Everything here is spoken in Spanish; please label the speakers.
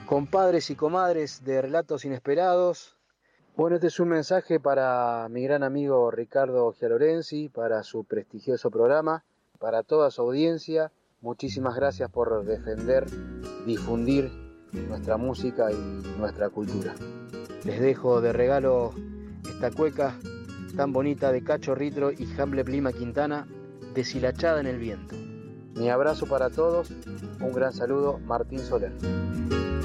Speaker 1: Compadres y comadres de Relatos Inesperados. Bueno, este es un mensaje para mi gran amigo Ricardo Gialorenzi, para su prestigioso programa, para toda su audiencia. Muchísimas gracias por defender, difundir nuestra música y nuestra cultura. Les dejo de regalo esta cueca tan bonita de Cacho Ritro y Hamble Lima Quintana, Deshilachada en el viento. Mi abrazo para todos, un gran saludo, Martín Soler.